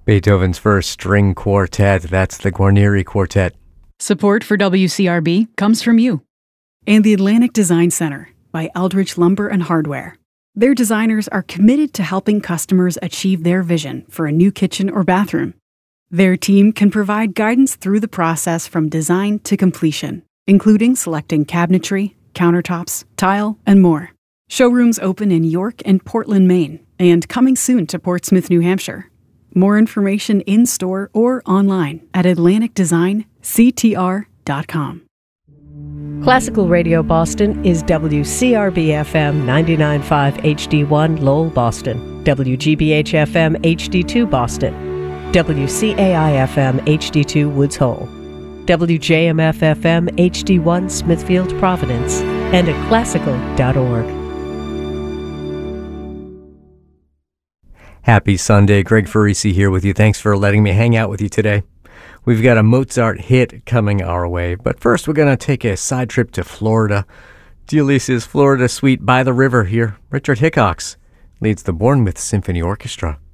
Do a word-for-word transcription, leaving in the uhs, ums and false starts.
Beethoven's first string quartet, that's the Guarneri Quartet. Support for W C R B comes from you. And the Atlantic Design Center by Eldridge Lumber and Hardware. Their designers are committed to helping customers achieve their vision for a new kitchen or bathroom. Their team can provide guidance through the process from design to completion, including selecting cabinetry, countertops, tile, and more. Showrooms open in York and Portland, Maine, and coming soon to Portsmouth, New Hampshire. More information in-store or online at atlantic design c t r dot com. Classical Radio Boston is W C R B F M ninety-nine point five H D one Lowell, Boston, W G B H F M H D two Boston, W C A I F M H D two Woods Hole, W J M F F M H D one Smithfield, Providence, and at classical dot org. Happy Sunday. Greg Farisi here with you. Thanks for letting me hang out with you today. We've got a Mozart hit coming our way, but first we're going to take a side trip to Florida. DeLisa's Florida Suite by the River here. Richard Hickox leads the Bournemouth Symphony Orchestra.